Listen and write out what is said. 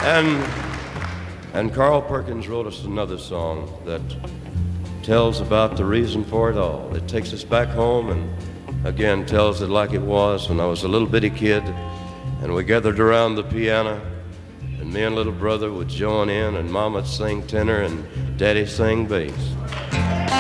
And Carl Perkins wrote us another song that tells about the reason for it all. It takes us back home and again tells it like it was when I was a little bitty kid and we gathered around the piano and me and little brother would join in and Mama'd sing tenor and Daddy sang bass.